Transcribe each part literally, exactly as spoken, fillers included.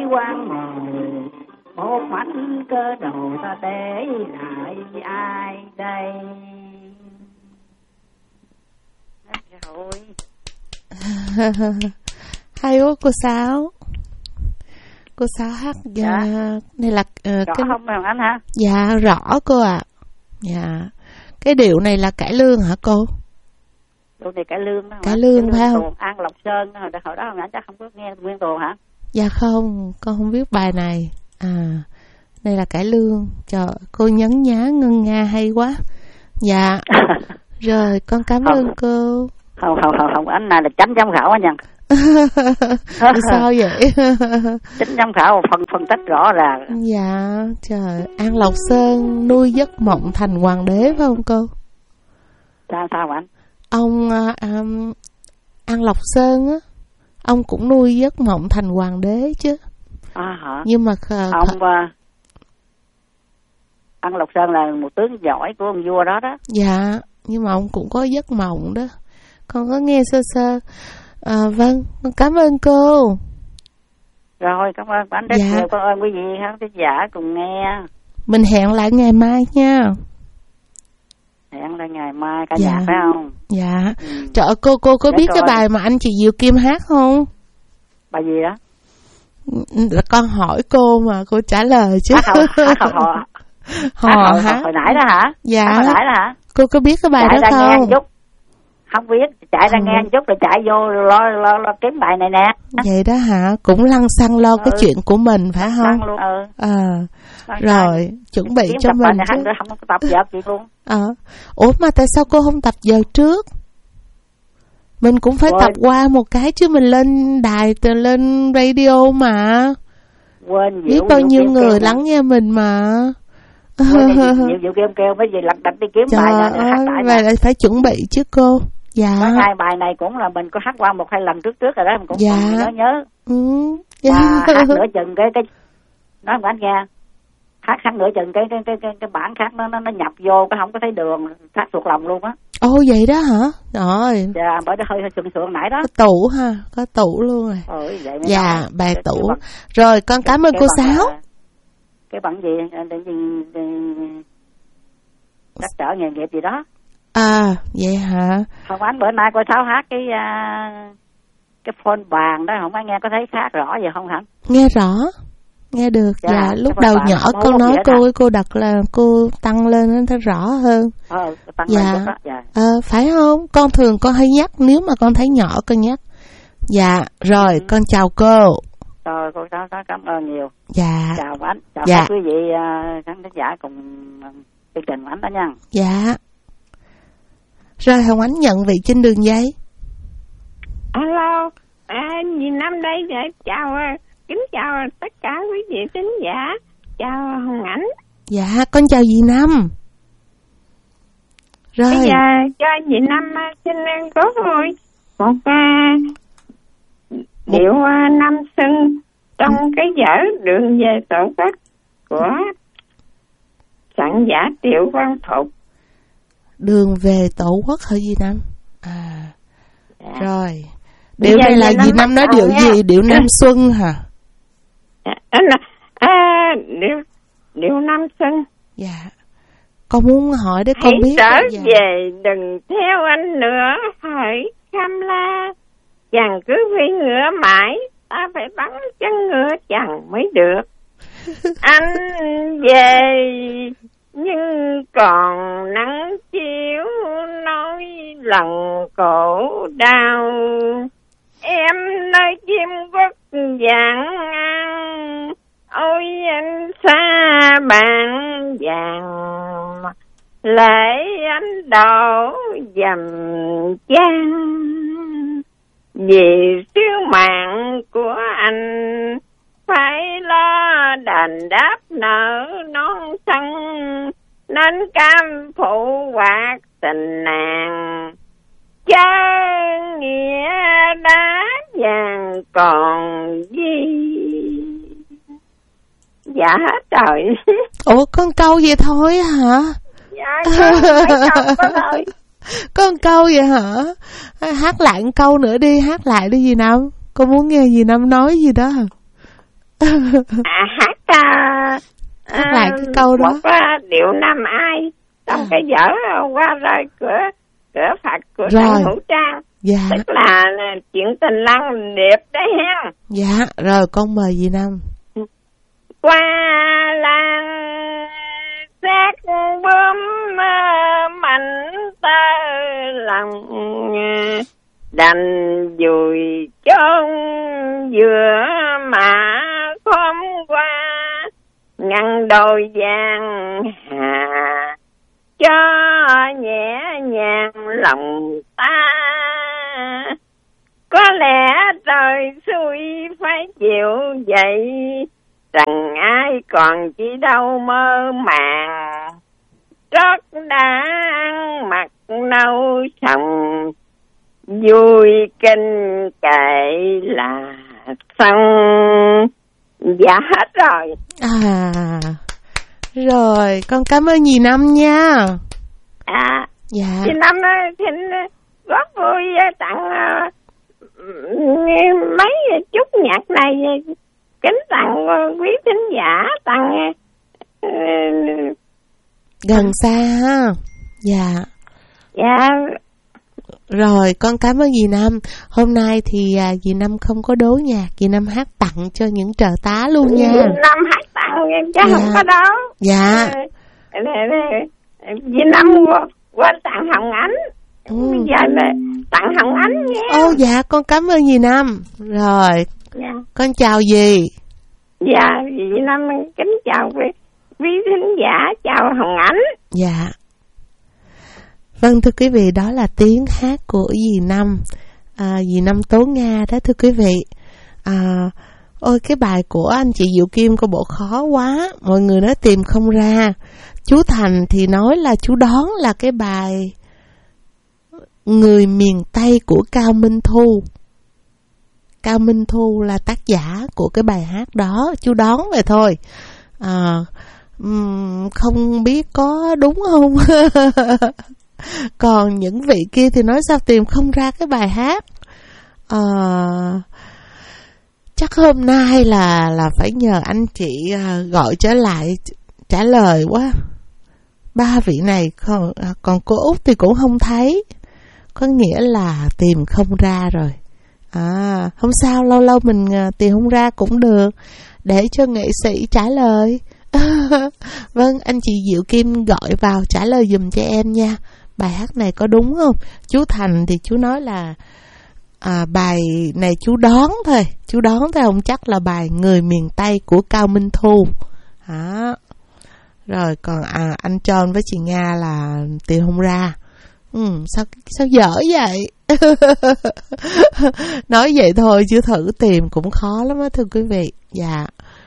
quan mời, một mảnh cơ đồ ta để lại ai đây? Rồi. Hay quá cô Sáu. Cô Sáu hát dạ. Này là uh, rõ cái... không Hoàng Anh hả? Dạ rõ cô ạ. À. Dạ. Cái điệu này là cải lương hả cô? Điệu này cải lương đó. Cải lương phải không? An Lộc Sơn hồi đó, hồi đó Hoàng Anh chắc không có nghe nguyên tuồng hả? Dạ không, con không biết bài này. À, đây là cải lương. Trời, cô nhấn nhá ngân nga hay quá. Dạ. Rồi, con cảm không, ơn cô. Không, không, không, không, anh này là chánh giám khảo anh Nhân. Sao vậy? Chánh giám khảo phân phân tích rõ ràng. Dạ, trời, An Lộc Sơn nuôi giấc mộng thành hoàng đế phải không cô? Sao sao anh? Ông um, An Lộc Sơn á, ông cũng nuôi giấc mộng thành hoàng đế chứ. À hả? Nhưng mà khờ, ông khờ... uh, An Lộc Sơn là một tướng giỏi của ông vua đó đó. Dạ, nhưng mà ông cũng có giấc mộng đó. Con có nghe sơ sơ. À, vâng, con cảm ơn cô. Rồi, cảm ơn anh rất dạ. nhiều. Con ơn quý vị khán thính giả cùng nghe. Mình hẹn lại ngày mai nha. Hẹn lại ngày mai cả dạ. nhà phải không? Dạ. Ừ. Trời ơi, cô cô có Để biết coi. cái bài mà anh chị Diệu Kim hát không? Bài gì đó? Là con hỏi cô mà cô trả lời chứ. Hát hò, hát hò, hò. Hò hát hả? Hồi nãy đó hả? Dạ. Hát hồi nãy đó hả? Cô có biết cái bài chạy đó ra không? Nghe một chút. Không biết, chạy ra ừ. nghe một chút rồi chạy vô lo lo lo kiếm bài này nè. Vậy đó hả? Cũng lăn xăng lo ừ. cái chuyện của mình phải không? Luôn. Ừ. À, rồi lăn. Chuẩn bị kiếm cho mình chứ. Không có tập vợt gì luôn. Ờ. À. Ủa mà tại sao cô không tập giờ trước? Mình cũng phải Quên. tập qua một cái chứ, mình lên đài lên radio mà. Quên biết bao nhiêu người lắng nghe mình mà. Nhiều nhiều kêu kêu mấy gì lật đật đi kiếm trời bài này hát lại. Vậy là phải chuẩn bị chứ cô. Dạ. Mấy hai bài này cũng là mình có hát qua một hai lần trước trước rồi đó, mình cũng dạ. còn nhớ nhớ. Ừ. Và hát nửa chừng cái cái nói của anh nghe. Hát hát nửa chừng cái cái cái cái, cái bản khác nó nó nó nhập vô cái không có thấy đường, hát thuộc lòng luôn á. Ồ vậy đó hả? Rồi. Dạ, bởi nó hơi hơi sượng sượng nãy đó. Có tủ ha, có tủ luôn rồi. Ừ, vậy dạ, nói. bài cái, tủ. Cái bằng, rồi con cảm ơn cô Sáu. Cái bằng gì để gì đắc trở nghề nghiệp gì đó. À, vậy hả? Không anh bữa nay cô Sáu hát cái uh, cái phone bàn đó, không ai nghe có thấy khác rõ vậy không hả? Nghe rõ. Nghe được. Dạ, dạ lúc đầu nhỏ con nói cô ấy, cô đặt là cô tăng lên nó thấy rõ hơn. Ờ, tăng dạ. lên đó. Dạ. Ờ, phải không? Con thường con hay nhắc, nếu mà con thấy nhỏ con nhắc. Dạ, rồi ừ. con chào cô. Rồi cô Sáu cảm ơn nhiều. Dạ. Chào anh, chào dạ. các quý vị uh, khán giả cùng chương trình của anh đó nha. Dạ. Rồi Hồng Ánh nhận vị trên đường dây. Alo, à, dì Năm đây dạ, chào, kính chào tất cả quý vị khán giả, chào Hồng Ánh. Dạ, con chào dì Năm. Rồi. Bây giờ cho dì Năm xin có thôi một uh, điệu uh, Năm Xuân trong ừ. cái vở Đường Về Tổ Quốc của soạn giả Triệu Quang Phục. Đường Về Tổ Quốc hả dì Năm? À, dạ. Rồi. Điệu bây này là dì Năm nói điệu nha. Gì? Điệu Năm Xuân hả? À, à, điệu, điệu Năm Xuân. Dạ. Con muốn hỏi để con hãy biết. Hãy trở dạ. về đừng theo anh nữa, hãy kham la. Chàng cứ phi ngựa mãi, ta phải bắn chân ngựa chàng mới được. Anh về nhưng còn nắng chiếu nói lòng cổ đau. Em nơi chim quốc vàng ăn, ôi anh xa bạn vàng, lễ anh đổ dầm chan. Vì sứ mạng của anh phải lo đền đáp nợ non sông, nên cam phụ hoạt tình nàng. Cha nghĩa đá vàng còn gì. Dạ hết trời. Ủa con câu vậy thôi hả? Dạ con mấy câu có thôi. Có một câu vậy hả? Hát lại một câu nữa đi, hát lại đi dì Năm. Con muốn nghe dì Năm nói gì đó hả? À, hát à, hát à, lại cái câu đó. Một à, điệu Nam Ai trong à. Cái vở Qua rơi cửa cửa Phật của Trần Hữu Trang. Dạ. Tức là, là chuyện tình lăng điệp đấy ha. Dạ, rồi con mời dì Năm. Qua làng xác bướm mạnh tơ lòng đành dùi chôn giữa mà khóm qua ngăn đôi giang hà cho nhẹ nhàng lòng ta. Có lẽ trời xui phải chịu vậy, rằng ai còn chỉ đâu mơ màng. Trót đã ăn mặc nâu sòng, vui kinh kệ là xong. Dạ hết rồi. À, rồi con cảm ơn dì Năm nha. À, dạ. Dì Năm xin góp vui tặng mấy chút nhạc này, kính tặng quý thính giả, tặng uh, gần xa ha. Dạ. Dạ. Rồi con cảm ơn dì Năm. Hôm nay thì à, dì Năm không có đố nhạc, dì Năm hát tặng cho những trợ tá luôn nha. Dì Năm hát tặng chứ dạ. Không có đó. Dạ. Dì Năm quên tặng Hồng Ánh. Ừ. Bây giờ là tặng Hồng Ánh nha. Ô dạ con cảm ơn dì Năm. Rồi dạ. Con chào dì. Dạ dì Năm kính chào quý, quý thính giả, chào Hồng Ánh. Dạ. Vâng thưa quý vị, đó là tiếng hát của dì Năm, à, dì Năm Tố Nga đó thưa quý vị. À, ôi cái bài của anh chị Diệu Kim có bộ khó quá, mọi người nói tìm không ra. Chú Thành thì nói là chú đoán là cái bài Người miền Tây của Cao Minh Thu. Cao Minh Thu là tác giả của cái bài hát đó, chú đoán vậy thôi. À, không biết có đúng không. Còn những vị kia thì nói sao tìm không ra cái bài hát. À, chắc hôm nay là là phải nhờ anh chị uh, gọi trở lại trả lời quá. Ba vị này còn, còn cô Út thì cũng không thấy, có nghĩa là tìm không ra rồi. À, không sao, lâu lâu mình uh, tìm không ra cũng được, để cho nghệ sĩ trả lời. Vâng, anh chị Diệu Kim gọi vào trả lời giùm cho em nha. Bài hát này có đúng không? Chú Thành thì chú nói là à, bài này chú đoán thôi, chú đoán thôi, không chắc là bài Người miền Tây của Cao Minh Thu. Đó. Rồi còn à, anh Tròn với chị Nga là tìm không ra. Ừ, sao sao dở vậy? Nói vậy thôi chứ thử tìm cũng khó lắm á thưa quý vị. Dạ.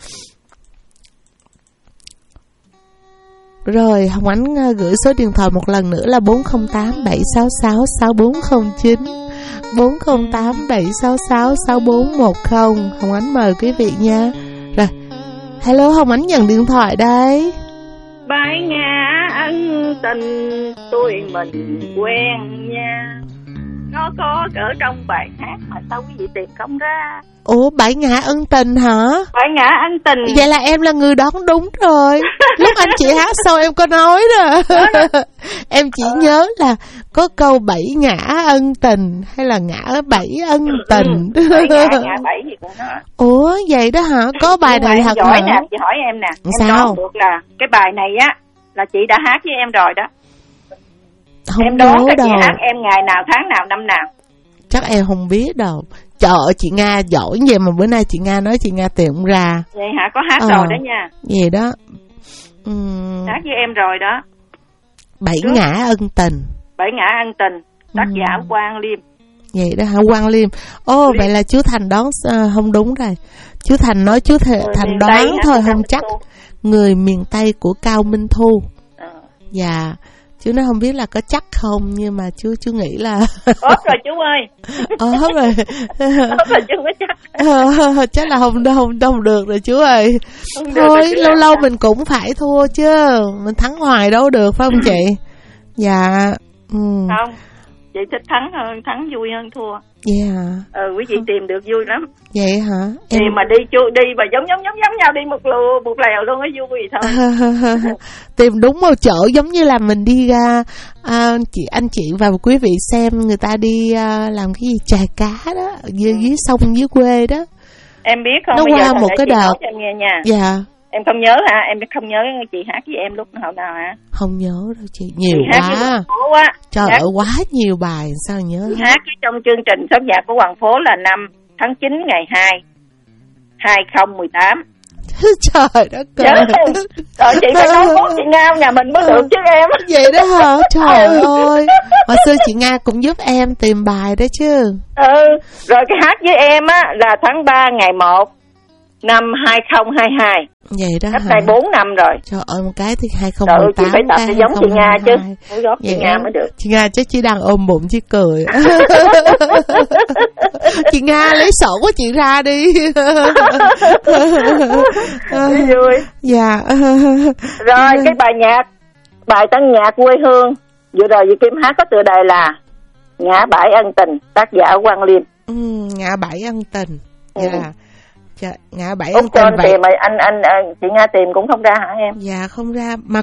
Rồi Hồng Ánh gửi số điện thoại một lần nữa là bốn không tám bảy sáu sáu sáu bốn không chín, bốn không tám bảy sáu sáu sáu bốn một không. Hồng Ánh mời quý vị nha. Rồi, hello, Hồng Ánh nhận điện thoại đây. Bãi ngã ân tình tôi mình quen nha, nó có ở trong bài hát mà sao quý vị tìm không ra. Ủa, Bãi Ngã Ân Tình hả? Bãi Ngã Ân Tình. Vậy là em là người đoán đúng rồi. Lúc anh chị hát xong em có nói rồi. Em chỉ ừ. nhớ là có câu Bảy Ngã Ân Tình hay là Ngã Bảy Ân Tình. Ừ. Bảy ngã, ngã bảy gì cũng đó. Ủa vậy đó hả? Có bài này thật giỏi hả? Nè, chị hỏi em nè. Em sao? đoán được là cái bài này á là chị đã hát với em rồi đó. Không em đoán là đâu. chị hát em ngày nào, tháng nào, năm nào? Chắc em không biết đâu. Trời ơi, chị Nga giỏi vậy mà bữa nay chị Nga nói chị Nga tìm không ra. Vậy hả? Có hát ờ, rồi đó nha. Gì đó. Uhm... Hát với em rồi đó. Bảy Trước. Ngã Ân Tình. Bảy Ngã Ân Tình. Tác uhm. giả Quang Liêm. Vậy đó hả? Quang Liêm. Ô, Liêm. Vậy là chú Thành đoán uh, không đúng rồi. Chú Thành nói chú Th- Thành đoán Tây, thôi không chắc. Thu. Người miền Tây của Cao Minh Thu. Ờ. Dạ. Chú nói không biết là có chắc không, nhưng mà chú chú nghĩ là ốp rồi chú ơi. Ốp rồi. Ốp rồi chú có chắc. Ờ, chắc là không không không được rồi chú ơi. Không thôi được lâu lâu mình cũng phải thua chứ, mình thắng hoài đâu được phải không chị? Dạ. Ừ. Không. chị thích thắng hơn, thắng vui hơn thua. Dạ. Yeah. Ừ, quý vị tìm được vui lắm. Vậy hả? Em... Thì mà đi chu đi mà giống giống giống giống nhau đi một lùa một lèo luôn á, vui thôi. Tìm đúng một chỗ, giống như là mình đi ra uh, chị anh chị và quý vị xem người ta đi uh, làm cái gì chài cá đó dưới, dưới sông dưới quê đó. Em biết không? Nó bây qua giờ một cái đợt. Em nghe nha. Dạ. Em không nhớ hả? Em không nhớ chị hát với em lúc nào nào hả? Không nhớ đâu chị, nhiều chị quá. Hát quá. Trời hát... ơi, quá nhiều bài sao nhớ. Chị hát cái trong chương trình Sớm nhạc của Hoàng Phố là năm tháng chín ngày hai hai không một tám. Trời đất ơi. Trời, chị phải nói tốt chị Nga nhà mình mới được chứ em. Vậy đó hả? Trời ơi. Hồi xưa chị Nga cũng giúp em tìm bài đó chứ. Ừ. Rồi cái hát với em á là tháng ba ngày một năm hai không hai hai. Vậy đó cách hả? đây bốn năm rồi. Trời ơi, một cái thì hai không một tám. Trời, chị phải tập để giống chị Nga chứ. Phải góp chị Nga mới được. Chị Nga chắc chị đang ôm bụng chứ cười. Chị Nga lấy sổ của chị ra đi. Vui. Dạ. Rồi cái bài nhạc, bài tân nhạc quê hương vừa rồi Việt Kim hát có tựa đề là Ngã Bãi Ân Tình, tác giả Quang Liêm. Ừ, Ngã Bãi Ân Tình. Dạ. Ừ. Dạ, Ngã Bãi Úc Ân Tình vậy. Tìm mà anh anh anh chị Nga tìm cũng không ra hả em? Dạ không ra, mà